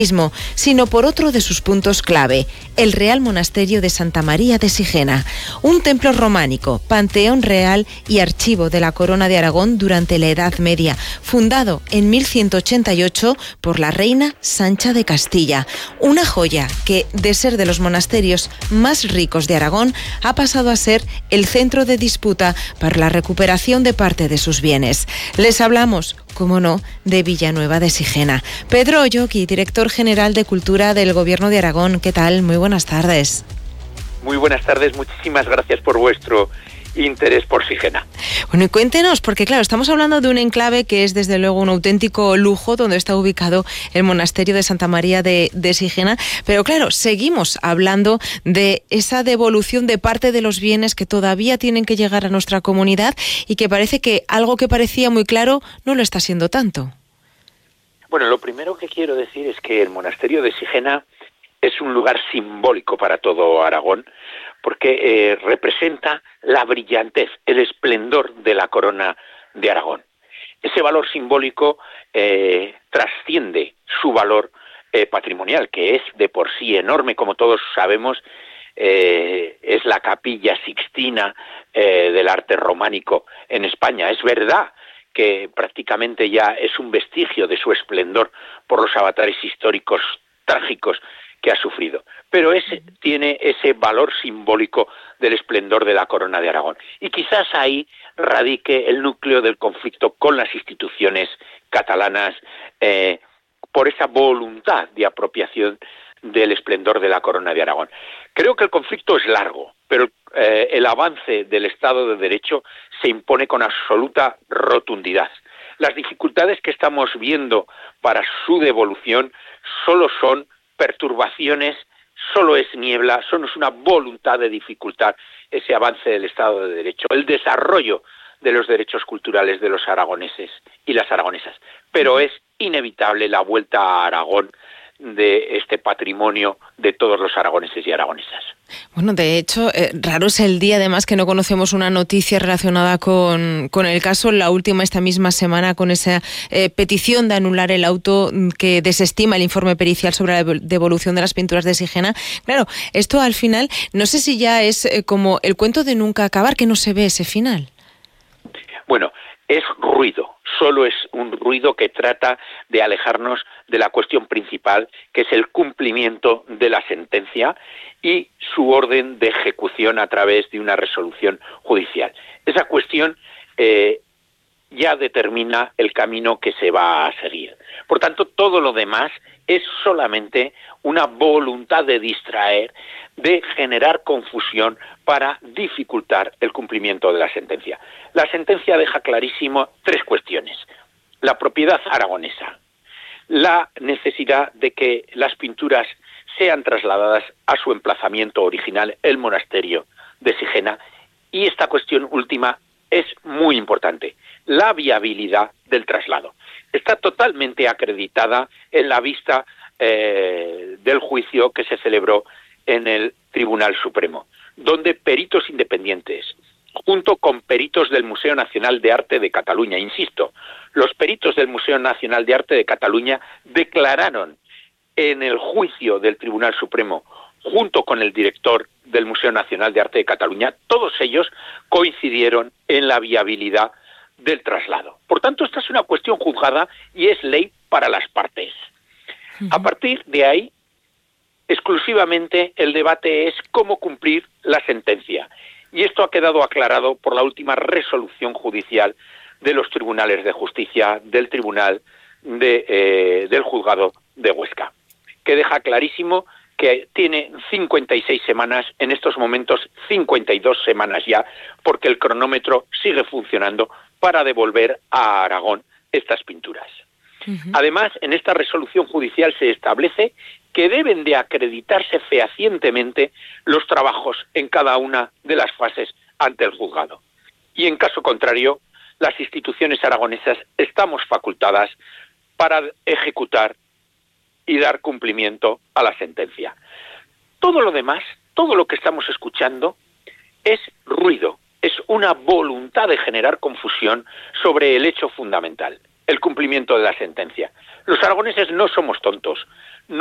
sino por otro de sus puntos clave, el Real Monasterio de Santa María de Sigena, un templo románico, panteón real y archivo de la Corona de Aragón durante la Edad Media, fundado en 1188 por la reina Sancha de Castilla. Una joya que, de ser de los monasterios más ricos de Aragón, ha pasado a ser el centro de disputa para la recuperación de parte de sus bienes. Les hablamos, como no, de Villanueva de Sigena. Pedro Oyoki, director general de Cultura del Gobierno de Aragón. ¿Qué tal? Muy buenas tardes. Muy buenas tardes, muchísimas gracias por vuestro interés por Sigena. Bueno, y cuéntenos, porque claro, estamos hablando de un enclave que es desde luego un auténtico lujo, donde está ubicado el monasterio de Santa María de Sigena, pero claro, seguimos hablando de esa devolución de parte de los bienes que todavía tienen que llegar a nuestra comunidad y que parece que algo que parecía muy claro no lo está siendo tanto. Bueno, lo primero que quiero decir es que el monasterio de Sigena es un lugar simbólico para todo Aragón, porque representa la brillantez, el esplendor de la corona de Aragón. Ese valor simbólico trasciende su valor patrimonial, que es de por sí enorme, como todos sabemos. Es la Capilla Sixtina del arte románico en España. Es verdad que prácticamente ya es un vestigio de su esplendor por los avatares históricos trágicos que ha sufrido, pero tiene ese valor simbólico del esplendor de la corona de Aragón. Y quizás ahí radique el núcleo del conflicto con las instituciones catalanas por esa voluntad de apropiación del esplendor de la corona de Aragón. Creo que el conflicto es largo, pero el avance del Estado de Derecho se impone con absoluta rotundidad. Las dificultades que estamos viendo para su devolución solo son perturbaciones, solo es niebla, solo es una voluntad de dificultar ese avance del Estado de Derecho, el desarrollo de los derechos culturales de los aragoneses y las aragonesas. Pero es inevitable la vuelta a Aragón de este patrimonio de todos los aragoneses y aragonesas. Bueno, de hecho, raro es el día, además, que no conocemos una noticia relacionada con el caso. La última, esta misma semana, con esa petición de anular el auto que desestima el informe pericial sobre la devolución de las pinturas de Sigena. Claro, esto al final, no sé si ya es como el cuento de nunca acabar, que no se ve ese final. Bueno, es ruido, solo es un ruido que trata de alejarnos de la cuestión principal, que es el cumplimiento de la sentencia y su orden de ejecución a través de una resolución judicial. Esa cuestión ya determina el camino que se va a seguir. Por tanto, todo lo demás es solamente una voluntad de distraer, de generar confusión para dificultar el cumplimiento de la sentencia. La sentencia deja clarísimo tres cuestiones: la propiedad aragonesa, la necesidad de que las pinturas sean trasladadas a su emplazamiento original, el monasterio de Sigena, y esta cuestión última es muy importante: la viabilidad del traslado. Está totalmente acreditada en la vista del juicio que se celebró en el Tribunal Supremo, donde peritos independientes, junto con peritos del Museo Nacional de Arte de Cataluña, insisto, los peritos del Museo Nacional de Arte de Cataluña declararon en el juicio del Tribunal Supremo, junto con el director del Museo Nacional de Arte de Cataluña, todos ellos coincidieron en la viabilidad del traslado. Por tanto, esta es una cuestión juzgada y es ley para las partes. A partir de ahí, exclusivamente el debate es cómo cumplir la sentencia. Y esto ha quedado aclarado por la última resolución judicial de los tribunales de justicia, del tribunal del juzgado de Huesca, que deja clarísimo que tiene 56 semanas, en estos momentos 52 semanas ya, porque el cronómetro sigue funcionando para devolver a Aragón estas pinturas. Además, en esta resolución judicial se establece que deben de acreditarse fehacientemente los trabajos en cada una de las fases ante el juzgado. Y en caso contrario, las instituciones aragonesas estamos facultadas para ejecutar y dar cumplimiento a la sentencia. Todo lo demás, todo lo que estamos escuchando, es ruido, es una voluntad de generar confusión sobre el hecho fundamental. el cumplimiento de la sentencia. Los aragoneses no somos tontos.